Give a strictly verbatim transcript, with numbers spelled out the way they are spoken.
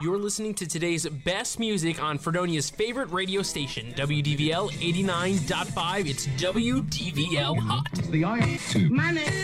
You're listening to today's best music on Fredonia's favorite radio station, W D V L eighty-nine point five. It's W D V L Hot. The I two. My name